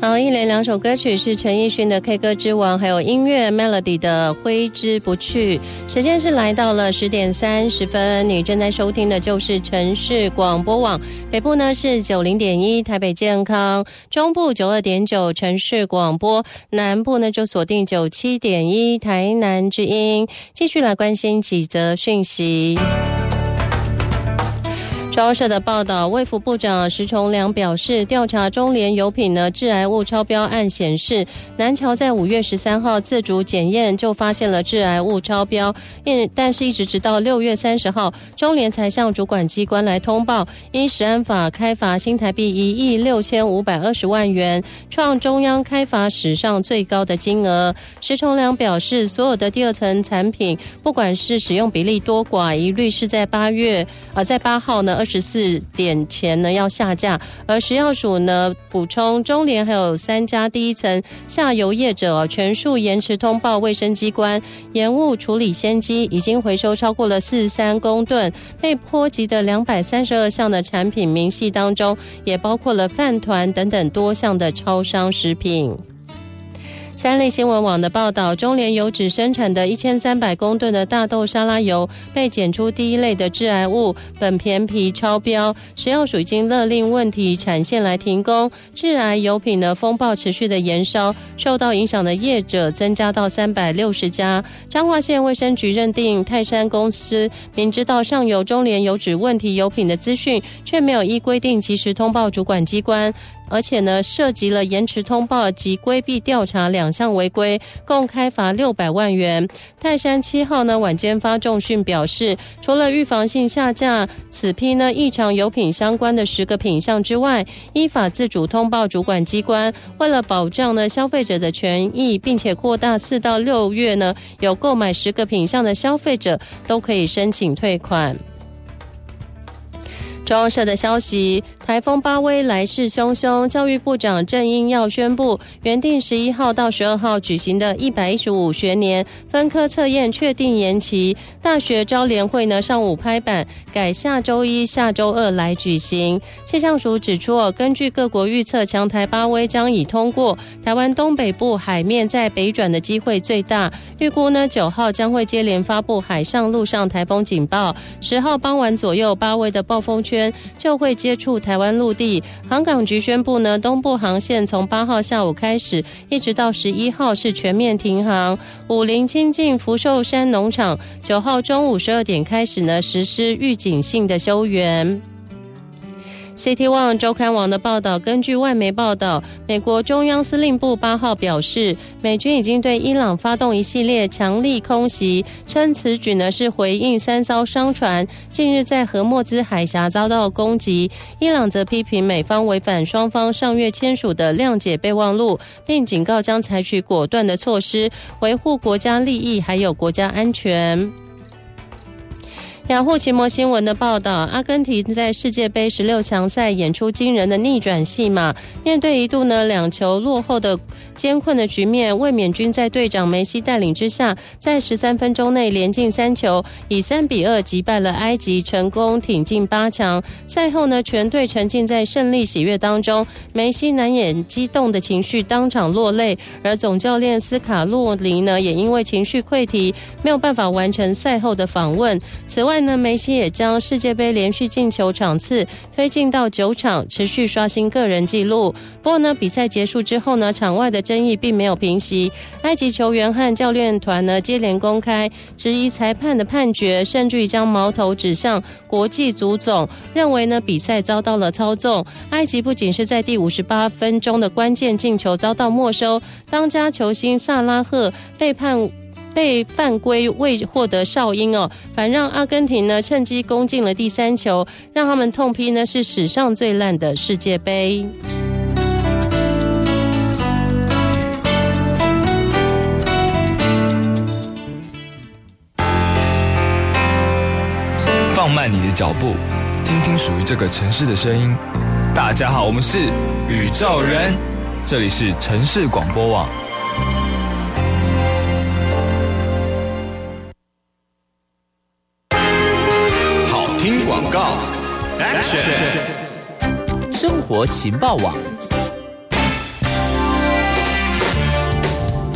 好，一连两首歌曲是陈奕迅的 K 歌之王，还有音乐 Melody 的挥之不去。时间是来到了10点30分，你正在收听的就是城市广播网，北部呢是90.1台北健康，中部92.9城市广播，南部呢就锁定97.1台南之音。继续来关心几则讯息。中央社的报道，卫福部长石崇良表示，调查中联油品致癌物超标案显示，南侨在5月13号自主检验就发现了致癌物超标，但是一直到6月30号，中联才向主管机关来通报，依食安法开罚新台币1亿6520万元，创中央开罚史上最高的金额。石崇良表示，所有的第二层产品，不管是使用比例多寡，一律是在8号24点前要下架，而食药署补充，中联还有3家第一层下游业者全数延迟通报卫生机关，延误处理先机，已经回收超过了43公吨，被波及的232项的产品明细当中，也包括了饭团等等多项的超商食品。三立新闻网的报道，中联油脂生产的1300公吨的大豆沙拉油被检出第一类的致癌物苯醃醚超标，食药署已经勒令问题产线来停工。致癌油品的风暴持续的延烧，受到影响的业者增加到360家。彰化县卫生局认定泰山公司明知道上游中联油脂问题油品的资讯，却没有依规定及时通报主管机关，而且涉及了延迟通报及规避调查2项违规，共开罚600万元。泰山7号晚间发重讯表示，除了预防性下架此批异常油品相关的10个品项之外，依法自主通报主管机关，为了保障消费者的权益，并且扩大4到6月有购买10个品项的消费者都可以申请退款。中央社的消息，台风巴威来势汹汹，教育部长郑英耀宣布，原定11号到12号举行的115学年分科测验确定延期，大学招联会上午拍板，改下周1、下周2来举行。气象署指出，根据各国预测，强台巴威将已通过台湾东北部海面，在北转的机会最大，预估9号将会接连发布海上、陆上台风警报，10号傍晚左右，巴威的暴风圈就会接触台湾陆地。航港局宣布东部航线从8号下午开始，一直到11号是全面停航。武陵清境福寿山农场9号中午12点开始实施预警性的休园。City One 周刊网的报道，根据外媒报道，美国中央司令部8号表示，美军已经对伊朗发动一系列强力空袭，称此举是回应3艘商船近日在荷默兹海峡遭到攻击。伊朗则批评美方违反双方上月签署的谅解备忘录，并警告将采取果断的措施，维护国家利益还有国家安全。雅虎奇摩新闻的报道，阿根廷在世界杯16强赛演出惊人的逆转戏码，面对一度2球落后的艰困的局面，卫冕军在队长梅西带领之下，在13分钟内连进3球，以3-2击败了埃及，成功挺进8强。赛后全队沉浸在胜利喜悦当中，梅西难掩激动的情绪，当场落泪，而总教练斯卡洛尼也因为情绪溃堤，没有办法完成赛后的访问。此外梅西也将世界杯连续进球场次推进到9场，持续刷新个人纪录。不过比赛结束之后场外的争议并没有平息，埃及球员和教练团接连公开质疑裁判的判决，甚至于将矛头指向国际足总，认为比赛遭到了操纵。埃及不仅是在第58分钟的关键进球遭到没收，当家球星萨拉赫被犯规未获得哨音反让阿根廷趁机攻进了第3球，让他们痛批是史上最烂的世界杯。 放慢你的脚步，听听属于这个城市的声音。大家好，我们是宇宙人，这里是城市广播网。 听广告 Action 生活情报网。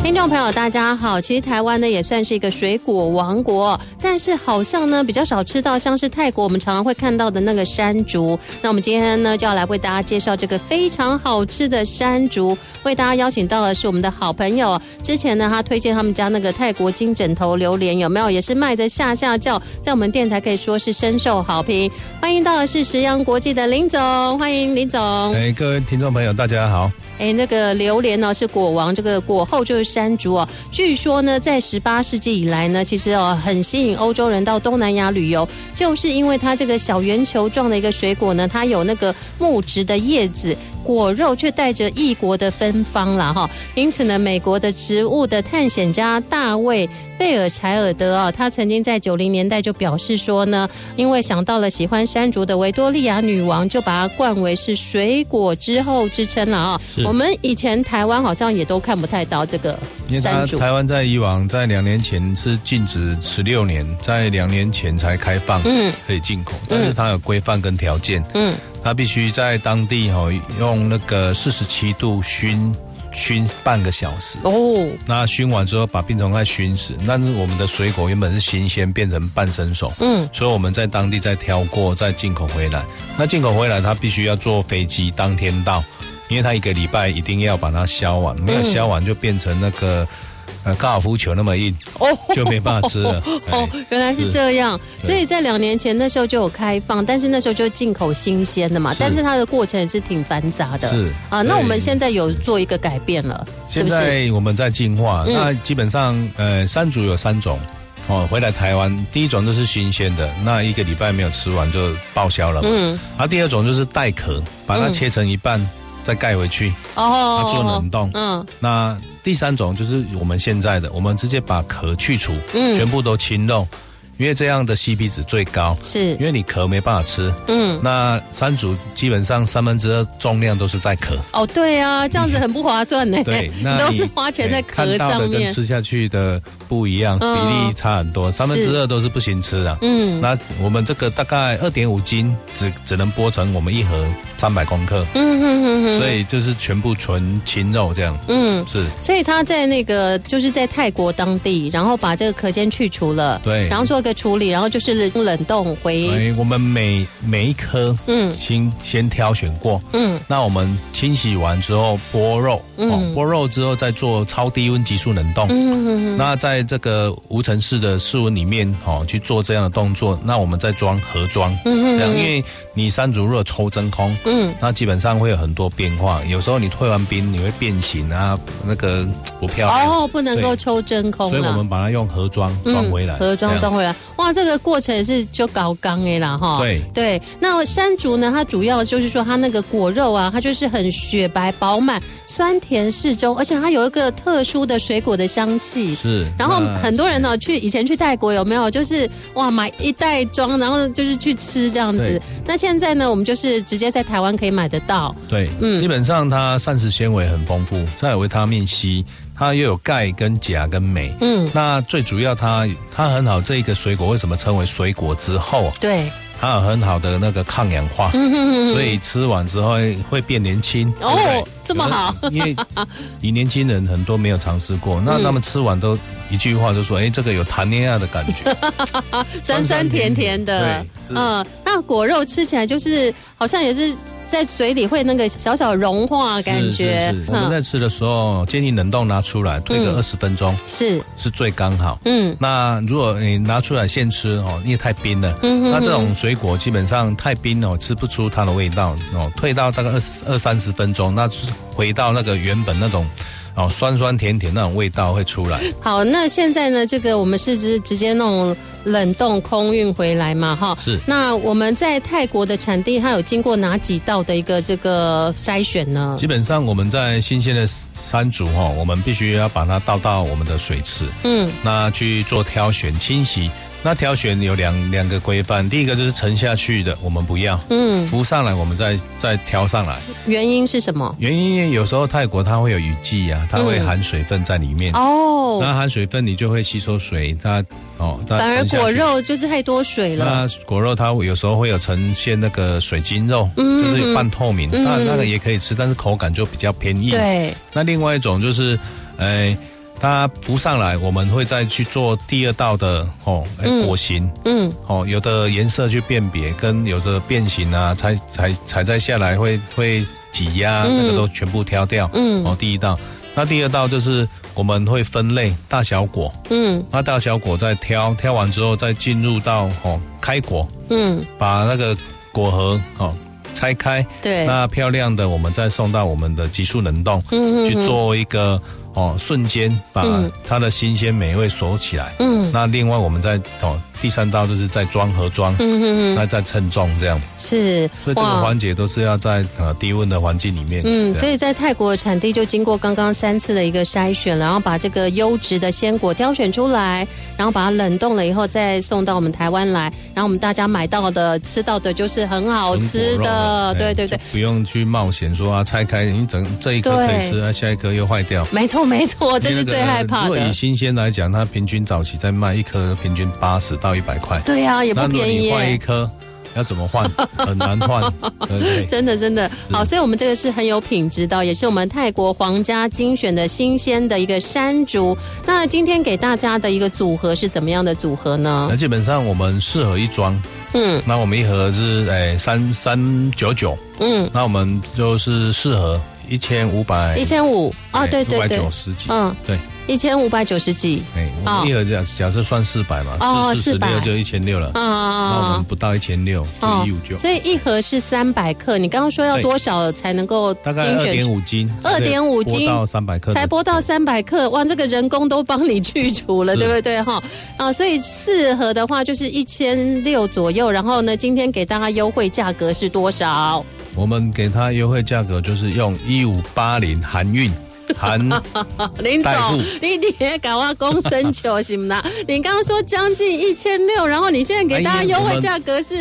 听众朋友大家好，其实台湾呢也算是一个水果王国，但是好像呢比较少吃到像是泰国我们常常会看到的那个山竹。那我们今天呢就要来为大家介绍这个非常好吃的山竹，为大家邀请到的是我们的好朋友，之前呢他推荐他们家那个泰国金枕头榴莲，有没有也是卖得下叫，在我们电台可以说是深受好评。欢迎到的是食阳国际的林总，欢迎林总。 各位听众朋友大家好。 那个榴莲呢是果王，这个果后就是山竹哦。据说呢，在18世纪以来呢，其实很吸引欧洲人到东南亚旅游，就是因为它这个小圆球状的一个水果呢，它有那个木质的叶子。果肉却带着异国的芬芳啦哈，因此呢，美国的植物的探险家大卫贝尔柴尔德啊，他曾经在90年代就表示说呢，因为想到了喜欢山竹的维多利亚女王，就把它冠为是水果之后之称了啊。我们以前台湾好像也都看不太到这个山竹， 因为台湾在以往在2年前是禁止16年，在2年前才开放，可以进口，但是它有规范跟条件，它必须在当地用那个47度熏半个小时哦。那熏完之后把病虫害熏死，但是我们的水果原本是新鲜，变成半生熟，所以我们在当地再挑过，再进口回来。那进口回来，它必须要坐飞机当天到，因为它1个礼拜一定要把它削完，没有削完就变成那个。高尔夫球那么硬就没办法吃了原来是这样。所以在2年前那时候就有开放，但是那时候就进口新鲜的嘛，但是它的过程也是挺繁杂的。是啊，那我们现在有做一个改变了，是不是？ 现在我们在进化，那基本上山竹有3种回来台湾，第一种就是新鲜的，那1个礼拜没有吃完就报销了嘛。第二种就是带壳，把它切成一半。再盖回去，做冷冻。那第3种就是我们现在的，我们直接把壳去除，全部都清肉，因为这样的 CP 值最高。是，因为你壳没办法吃。那山竹基本上2/3重量都是在壳。 对啊，这样子很不划算呢。 对， 那都是花钱在壳上面，看到的跟吃下去的不一样，比例差很多，2/3都是不行吃的。那我们这个大概2.5斤，只能剥成我们1盒300公克。所以就是全部纯青肉这样。是。 所以他在那个就是在泰国当地，然后把这个壳先去除了，对，然后做一个处理，然后就是冷冻回。 我们每一颗先挑选过。那我们清洗完之后剥肉，剥肉之后再做超低温急速冷冻。那在这个无尘室的室温里面去做这样的动作，那我们再装盒装。这样，因为你山竹如果抽真空，那基本上会有很多变化，有时候你退完冰你会变形啊，那个不漂亮。 不能够抽真空， 所以我们把它用盒装装回来。 盒装装回来，哇，这个过程也是就搞刚的啦哈。对。那山竹呢，它主要就是说它那个果肉啊，它就是很雪白饱满，酸甜适中，而且它有一个特殊的水果的香气。是。然后很多人以前去泰国有没有就是哇买一袋装，然后就是去吃这样子。那现在呢，我们就是直接在台湾可以买得到。 对，基本上它膳食纤维很丰富，再有维他命 C。它又有钙跟钾跟镁，那最主要它很好，这一个水果为什么称为水果之后？对，它有很好的那个抗氧化，所以吃完之后会变年轻。 这么好， 因为你年轻人很多没有尝试过，那他们吃完都一句话就说：“这个有谈恋爱的感觉， 酸酸甜甜的。”那果肉吃起来就是好像也是在嘴里会那个小小融化感觉。 我们在吃的时候建议冷冻拿出来推个20分钟，是最刚好。那如果你拿出来现吃因为太冰了，那这种水果基本上太冰吃不出它的味道退到大概20-30分钟，那就是回到那个原本那种酸酸甜甜那种味道会出来。 好，那现在呢，这个我们是直接那种冷冻空运回来嘛，哈。是。那我们在泰国的产地，它有经过哪几道的一个这个筛选呢？ 基本上我们在新鲜的山竹我们必须要把它倒到我们的水池，那去做挑选清洗。那挑选有两个规范，第一个就是沉下去的我们不要，浮上来我们再挑上来。 原因是什么？ 原因有时候泰国它会有雨季啊，它会含水分在里面。那含水分你就会吸收水，它反而果肉就是太多水了。 那果肉它有时候会有呈现那个水晶肉，就是有半透明，那个也可以吃，但是口感就比较偏硬。对。那另外一种就是它浮上来，我们会再去做第二道的果形，有的颜色去辨别，跟有的变形啊，采摘下来会挤压，那个都全部挑掉，第一道。那第二道就是我们会分类大小果，那大小果再挑完之后，再进入到开果，把那个果核拆开，对，那漂亮的我们再送到我们的急速冷冻，去做一个瞬间把它的新鲜美味锁起来。那另外我们再第三道就是在装盒装，那再称重这样。是，所以这个环节都是要在低温的环境里面。 所以在泰国的产地就经过刚刚3次的一个筛选，然后把这个优质的鲜果挑选出来，然后把它冷冻了以后再送到我们台湾来，然后我们大家买到的吃到的就是很好吃的，对， 不用去冒险说拆开你这一颗可以吃，下一颗又坏掉。 没错，这是最害怕的。 如果以新鲜来讲，它平均早期在卖一颗平均80到100块。 对啊，也不便宜耶。 那如果你换一颗，要怎么换？很难换，对。 真的好，所以我们这个是很有品质的，也是我们泰国皇家精选的新鲜的一个山竹。那今天给大家的一个组合是怎么样的组合呢？ 那基本上我们4盒1装，那我们一盒是399，那我们就是4盒1500 啊，对 590几，对。 1590几， 我们一盒假设算400嘛，446就1600了，那我们不到1600就159， 所以一盒是300克。你刚刚说要多少才能够大概2.5斤 ，2.5斤剥到300克， 才剥到300克，哇，这个人工都帮你去除了，对不对哈？所以4盒的话就是1600左右，然后呢，今天给大家优惠价格是多少？ 我们给他优惠价格就是用1580含运。 林总，你别搞我公生球行不啦？你刚刚说将近1600，然后你现在给大家优惠价格是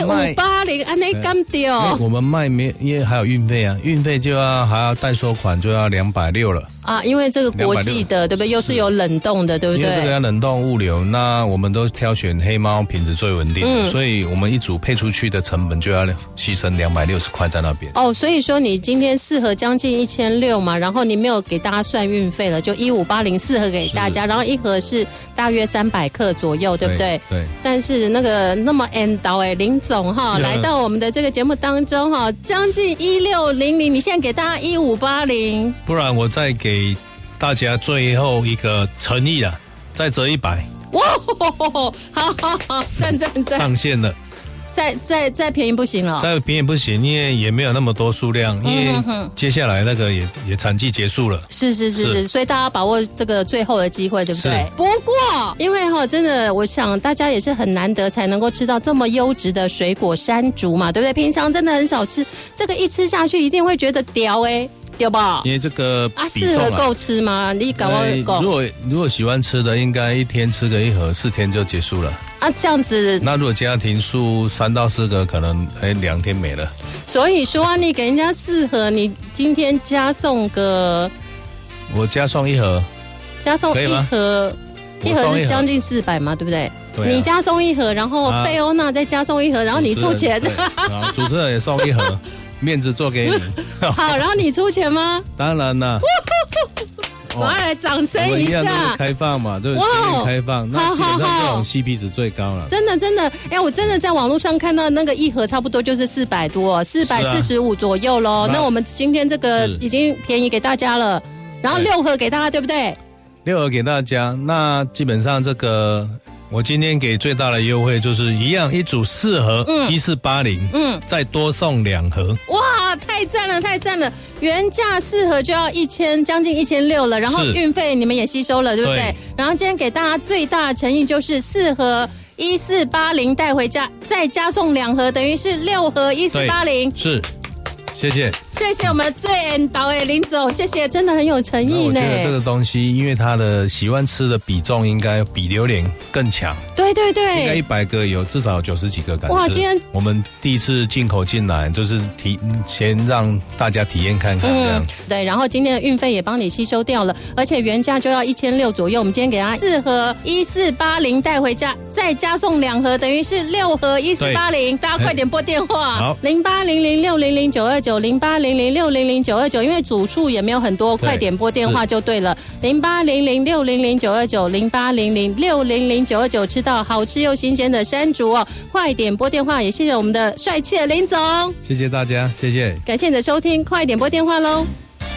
1580，安内干掉。 我们卖没，因为还有运费啊，运费还要代收款就要260了。 因为这个国际的，对不对？又是有冷冻的，对不对？ 因为这个要冷冻物流，那我们都挑选黑猫品质最稳定的，所以我们一组配出去的成本就要牺牲260块在那边。 所以说你今天4盒将近1600嘛，然后你没有给大家算运费了，就1580 4盒给大家，然后1盒是大约300克左右，对不对？ 对。 但是那么到林总来到我们的这个节目当中将近1600，你现在给大家1580， 不然我再给大家最后一个诚意了，再折100。 哇，好，赞， 上线了。 再便宜不行了， 再便宜不行，因为也没有那么多数量，因为接下来那个也产季结束了。是， 所以大家把握这个最后的机会，对不对？不过，因为真的，我想大家也是很难得才能够吃到这么优质的水果山竹嘛，对不对？平常真的很少吃，这个一吃下去一定会觉得屌对吧？ 因为这个 4盒够吃吗？你搞够？ 如果喜欢吃的，应该1天吃个1盒，4天就结束了。 这样子。 那如果家庭数3到4个，可能2天没了。 所以说你给人家4盒，你今天加送个， 我加送1盒， 加送1盒，1盒是将近400嘛，对不对？对。你加送1盒，然后贝欧娜再加送1盒，然后你出钱。 主持人也送1盒。面子做给你。 好，然后你出钱吗？ 当然了。 来，掌声一下。 开放嘛，对不对？开放，那基本上这种 CP 值最高了。 真的，我真的在网络上看到那个1盒差不多就是400多，445左右咯。那我们今天这个已经便宜给大家了，然后6盒给大家，对不对 ？6盒给大家，那基本上这个。我今天给最大的优惠就是一样，一组4盒，1480，再多送2盒。 哇，太赞了！原价4盒就要将近1600了，然后运费你们也吸收了，对不对？然后今天给大家最大的诚意就是4盒1480带回家，再加送2盒，等于是6盒1480。 是，谢谢我们最恩导林总，谢谢，真的很有诚意呢。 我觉得这个东西，因为它的喜欢吃的比重应该比榴莲更强。 对， 应该100个有至少90几个敢吃。哇，今天我们第一次进口进来，就是先让大家体验看看这样。 对，然后今天的运费也帮你吸收掉了，而且原价就要1600左右，我们今天给他4盒1480带回家，再加送2盒，等于是6盒1480。大家快点拨电话，好，0800600929，0800 0800600929，因为主处也没有很多，快点拨电话就对了，0800600929，0800600929，吃到好吃又新鲜的山竹哦，快点拨电话，也谢谢我们的帅气的林总， 谢谢大家，谢谢， 感谢你的收听，快点拨电话喽。